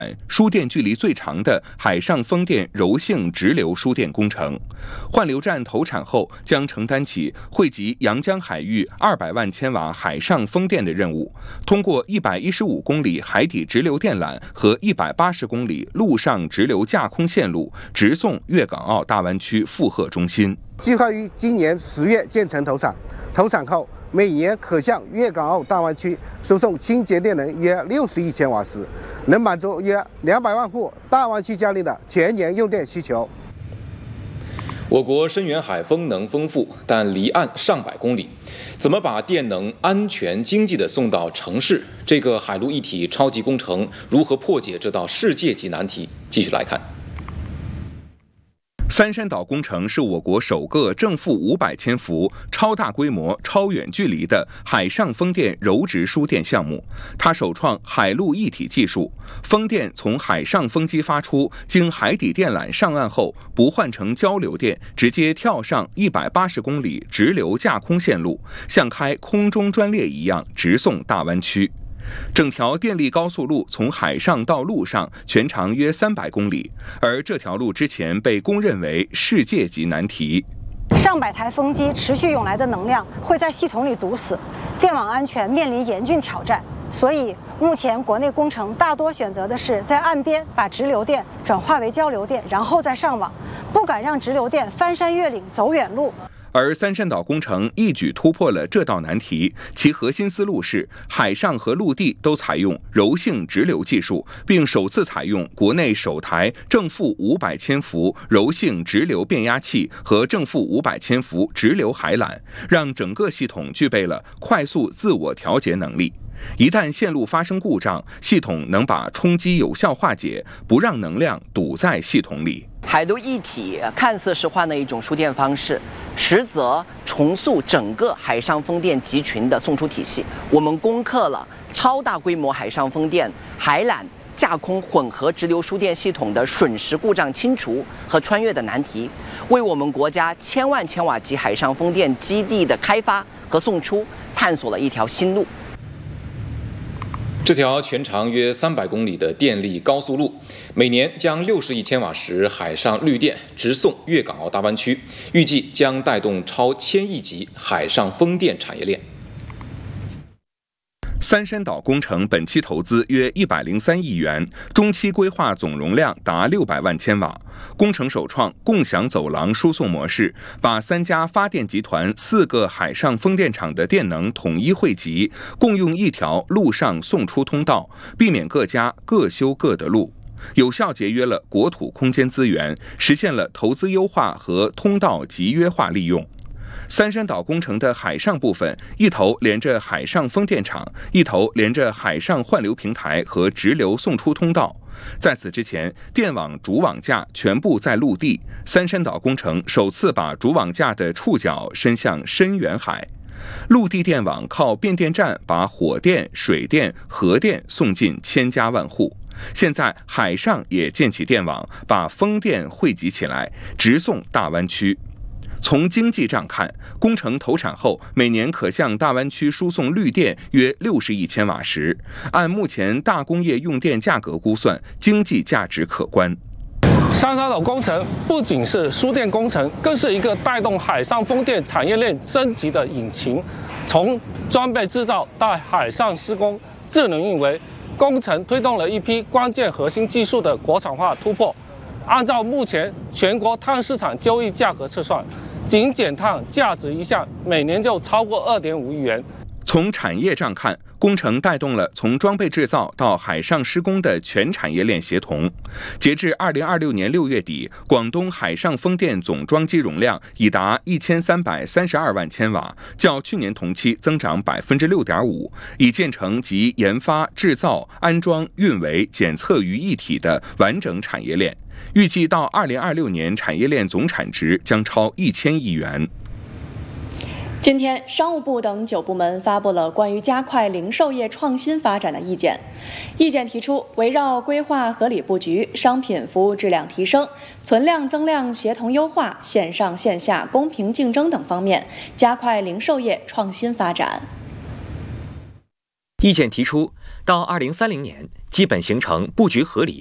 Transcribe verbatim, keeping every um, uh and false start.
输电距离最长的海上风电柔性直流输电工程。换流站投产后，将承担起惠及阳江海域二百万千瓦海上风电的任务，通过一百一十五公里海底直流电缆和一百八十公里陆上直流架空线路，直送粤港澳大湾区负荷中心。 计划于今年十月建成投产，投产后每年可向粤港澳大湾区输送清洁电能约六十亿千瓦时，能满足约两百万户大湾区家庭的全年用电需求。 我国深远海风能丰富，但离岸上百公里，怎么把电能安全经济地送到城市？这个海陆一体超级工程如何破解这道世界级难题？继续来看。 三山岛工程是我国首个正负五百千伏、超大规模、超远距离的海上风电柔直输电项目。它首创海陆一体技术，风电从海上风机发出，经海底电缆上岸后，不换成交流电，直接跳上一百八十公里直流架空线路，像开空中专列一样直送大湾区。整条电力高速路从海上到陆上全长约三百公里，而这条路之前被公认为世界级难题。 上百台风机持续涌来的能量会在系统里堵死，电网安全面临严峻挑战。所以，目前国内工程大多选择的是在岸边把直流电转化为交流电，然后再上网，不敢让直流电翻山越岭走远路。 而三山岛工程一举突破了这道难题，其核心思路是海上和陆地都采用柔性直流技术，并首次采用国内首台正负五百千伏柔性直流变压器和正负五百千伏直流海缆，让整个系统具备了快速自我调节能力。一旦线路发生故障，系统能把冲击有效化解，不让能量堵在系统里。 海陆一体看似是换了一种输电方式，实则重塑整个海上风电集群的送出体系。我们攻克了超大规模海上风电海缆架空混合直流输电系统的瞬时故障清除和穿越的难题，为我们国家千万千瓦级海上风电基地的开发和送出探索了一条新路。 这条全长约三百公里的电力高速路，每年将六十亿千瓦时海上绿电直送粤港澳大湾区，预计将带动超千亿级海上风电产业链。 三山岛工程本期投资约一百零三亿元，中期规划总容量达六百万千瓦。工程首创共享走廊输送模式，把三家发电集团四个海上风电场的电能统一汇集，共用一条陆上送出通道，避免各家各修各的路，有效节约了国土空间资源，实现了投资优化和通道集约化利用。三山岛工程的海上部分，一头连着海上风电场，一头连着海上换流平台和直流送出通道。在此之前，电网主网架全部在陆地，三山岛工程首次把主网架的触角伸向深远海。陆地电网靠变电站把火电、水电、核电送进千家万户。现在海上也建起电网，把风电汇集起来，直送大湾区。从经济账看，工程投产后，每年可向大湾区输送绿电约六十亿千瓦时，按目前大工业用电价格估算，经济价值可观。 三山岛工程不仅是输电工程，更是一个带动海上风电产业链升级的引擎。从装备制造到海上施工、智能运维，工程推动了一批关键核心技术的国产化突破。按照目前全国碳市场交易价格测算，仅减碳价值一项每年就超过二点五亿元。 从产业上看，工程带动了从装备制造到海上施工的全产业链协同。截至二零二六年六月底，广东海上风电总装机容量已达一千三百三十二万千瓦，较去年同期增长百分之六点五，已建成集研发、制造、安装、运维、检测于一体的完整产业链。预计到二零二六年，产业链总产值将超一千亿元。 今天，商务部等九部门发布了关于加快零售业创新发展的意见。意见提出，围绕规划合理布局、商品服务质量提升、存量增量协同优化、线上线下公平竞争等方面，加快零售业创新发展。 意见提出，到二零三零年，基本形成布局合理、